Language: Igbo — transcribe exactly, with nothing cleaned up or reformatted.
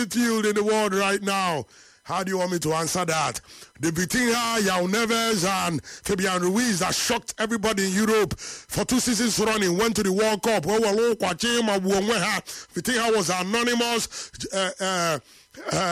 midfield in the world right now? How do you want me to answer that? The Vitinha, Yao Neves, and Fabian Ruiz that shocked everybody in Europe for two seasons running, went to the World Cup. Vitinha was anonymous. Uh, uh, uh,